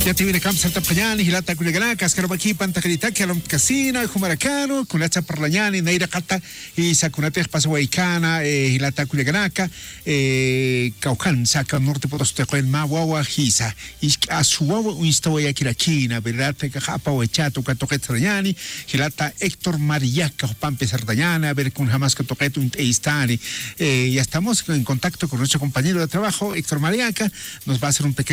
Ya te viene Camp Santa Pañani, Hilata Culiagana, Cascarabaki, Pantacarita, Calom Casina, Jumaracano, Culacha Parlañani, Neira Cata, y Sacunate Pasahuaycana, Hilata Culiaganaca, Caucan, Saca Norte Potostecoen, Mahuahua, Giza, y a su huevo instavoya Kiraquina, ¿verdad? Cajapa, Huechato, Catoquet Trañani, Hilata Héctor Mariaca, Pampe Sardañana, a ver con jamás Catoquet un Teistani. Ya estamos en contacto con nuestro compañero de trabajo, Héctor Mariaca, nos va a hacer un pequeño